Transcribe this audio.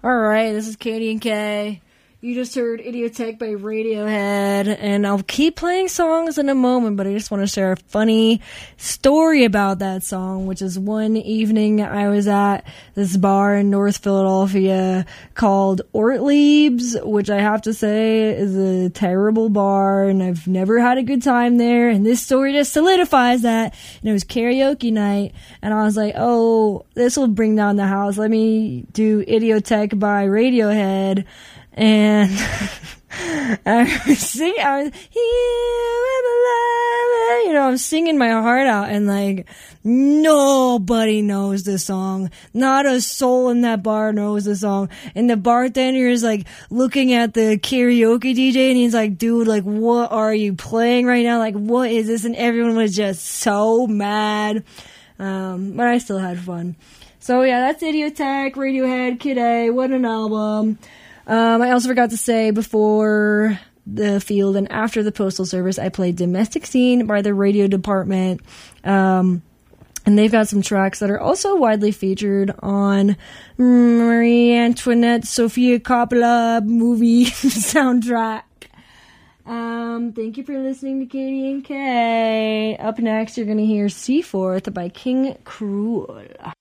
Alright, this is Katie and Kay. You just heard Idiotech by Radiohead, and I'll keep playing songs in a moment, but I just want to share a funny story about that song, which is one evening I was at this bar in North Philadelphia called Ortlieb's, which I have to say is a terrible bar, and I've never had a good time there, and this story just solidifies that. And it was karaoke night, and I was like, oh, this will bring down the house. Let me do Idiotech by Radiohead. And I was singing, I'm singing my heart out, and like, nobody knows this song. Not a soul in that bar knows the song. And the bartender is like looking at the karaoke DJ, and he's like, dude, like, what are you playing right now? Like, what is this? And everyone was just so mad. But I still had fun. So yeah, that's Idiotech, Radiohead, Kid A, what an album. I also forgot to say before the field and after the Postal Service, I played Domestic Scene by the Radio Department. And they've got some tracks that are also widely featured on Marie Antoinette Sofia Coppola movie soundtrack. Thank you for listening to Katie and Kay. Up next, you're going to hear Seaforth by King Cruel.